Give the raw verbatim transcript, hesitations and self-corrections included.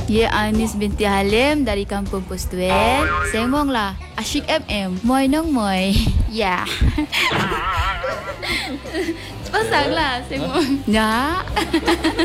Ye Anis binti Halim dari Kampung Postuen. Sengmong lah. Asyik M M. Moy nong moy. Ya. Pasang lah sengmong. Ya.